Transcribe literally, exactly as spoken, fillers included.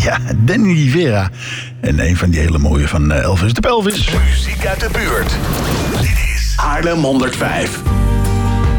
Ja, Danny Rivera. En een van die hele mooie van Elvis de Pelvis. Muziek uit de buurt. Dit is Haarlem honderdvijf.